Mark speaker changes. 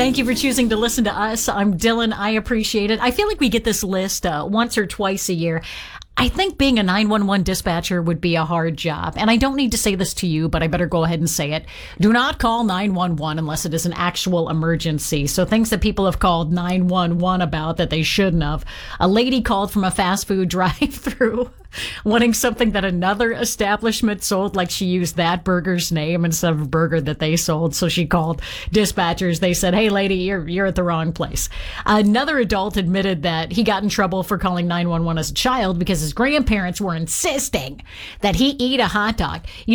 Speaker 1: Thank you for choosing to listen to us. I'm Dylan. I appreciate it. I feel like we get this list once or twice a year. I think being a 911 dispatcher would be a hard job. And I don't need to say this to you, but I better go ahead and say it. Do not call 911 unless it is an actual emergency. So things that people have called 911 about that they shouldn't have. A lady called from a fast food drive-through wanting something that another establishment sold, like she used that burger's name instead of a burger that they sold. So she called dispatchers. They said, "Hey, lady, you're at the wrong place." Another adult admitted that he got in trouble for calling 911 as a child because his grandparents were insisting that he eat a hot dog.